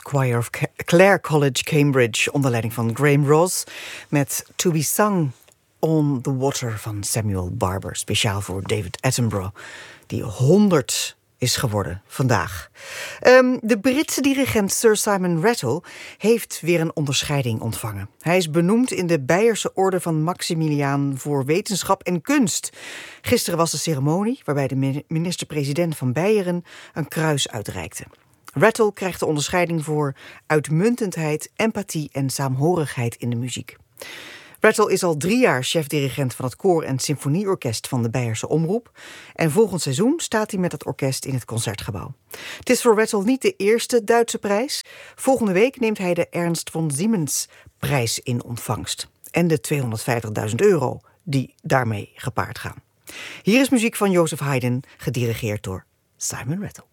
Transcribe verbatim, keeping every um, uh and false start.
Choir of Clare College, Cambridge, onder leiding van Graham Ross, met To Be Sung on the Water van Samuel Barber, speciaal voor David Attenborough, die honderd is geworden vandaag. Um, de Britse dirigent Sir Simon Rattle heeft weer een onderscheiding ontvangen. Hij is benoemd in de Beierse Orde van Maximiliaan voor Wetenschap en Kunst. Gisteren was de ceremonie waarbij de minister-president van Beieren een kruis uitreikte. Rattle krijgt de onderscheiding voor uitmuntendheid, empathie en saamhorigheid in de muziek. Rattle is al drie jaar chef-dirigent van het koor- en symfonieorkest van de Beierse Omroep. En volgend seizoen staat hij met het orkest in het Concertgebouw. Het is voor Rattle niet de eerste Duitse prijs. Volgende week neemt hij de Ernst von Siemens prijs in ontvangst. En de tweehonderdvijftigduizend euro die daarmee gepaard gaan. Hier is muziek van Joseph Haydn, gedirigeerd door Simon Rattle.